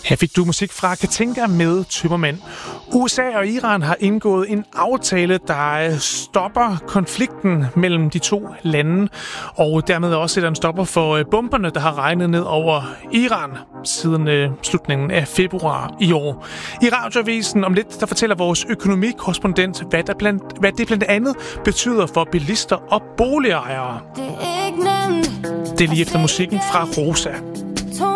Her fik du musik fra Katinka med Tømmermænd. USA og Iran har indgået en aftale, der stopper konflikten mellem de to lande, og dermed også sætter en stopper for bomberne, der har regnet ned over Iran siden slutningen af februar i år. I radioavisen om lidt, der fortæller vores økonomikorrespondent, hvad det blandt andet betyder for bilister og boligejere. Det er lige efter musikken fra Rosa.